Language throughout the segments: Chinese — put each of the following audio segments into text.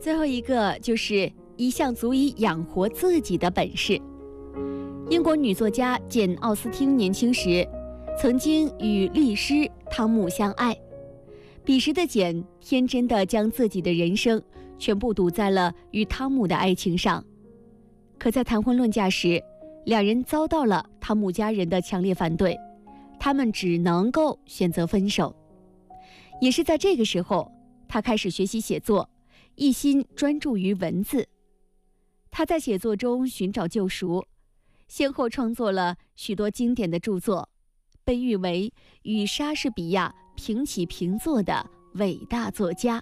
最后一个就是一项足以养活自己的本事。英国女作家简·奥斯汀年轻时曾经与律师汤姆相爱，彼时的简天真地将自己的人生全部赌在了与汤姆的爱情上。可在谈婚论嫁时，两人遭到了汤姆家人的强烈反对，他们只能够选择分手。也是在这个时候，他开始学习写作，一心专注于文字。他在写作中寻找救赎，先后创作了许多经典的著作，被誉为与莎士比亚平起平坐的伟大作家。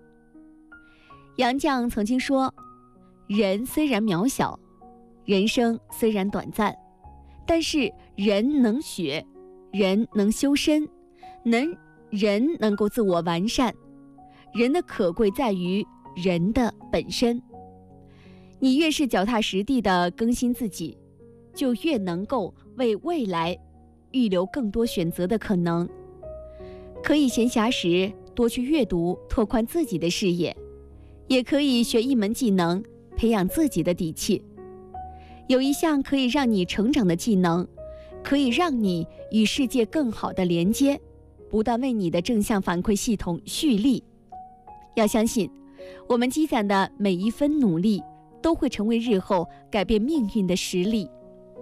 杨绛曾经说，人虽然渺小，人生虽然短暂，但是人能学，人能修身，人能够自我完善，人的可贵在于人的本身。你越是脚踏实地地更新自己，就越能够为未来预留更多选择的可能。可以闲暇时多去阅读，拓宽自己的视野，也可以学一门技能，培养自己的底气。有一项可以让你成长的技能，可以让你与世界更好的连接，不断为你的正向反馈系统蓄力。要相信，我们积攒的每一分努力都会成为日后改变命运的实力。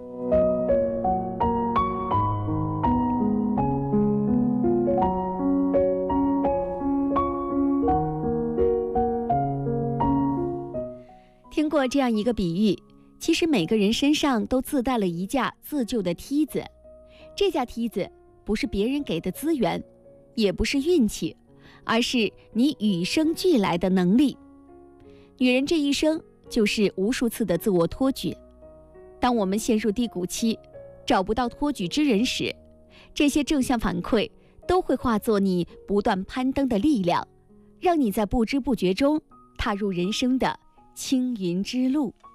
听过这样一个比喻，其实每个人身上都自带了一架自救的梯子，这架梯子不是别人给的资源，也不是运气，而是你与生俱来的能力。女人这一生就是无数次的自我托举，当我们陷入低谷期，找不到托举之人时，这些正向反馈都会化作你不断攀登的力量，让你在不知不觉中踏入人生的青云之路。